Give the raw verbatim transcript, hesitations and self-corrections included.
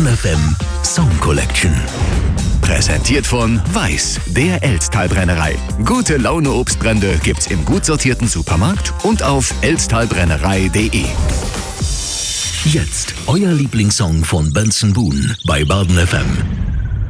Baden F M Song Collection. Präsentiert von Weiß, der Elztal-Brennerei. Gute Laune Obstbrände gibt's im gut sortierten Supermarkt und auf elztalbrennerei punkt de. Jetzt euer Lieblingssong von Benson Boone bei Baden F M.